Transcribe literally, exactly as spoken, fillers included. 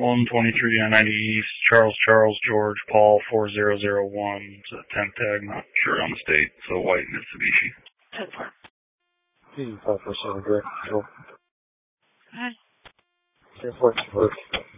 one twenty-three I ninety East, Charles Charles George Paul four zero zero one. It's a temp tag, not sure on the state. So white Mitsubishi. ten four. eighty-five percent direct control. Hi. ten four.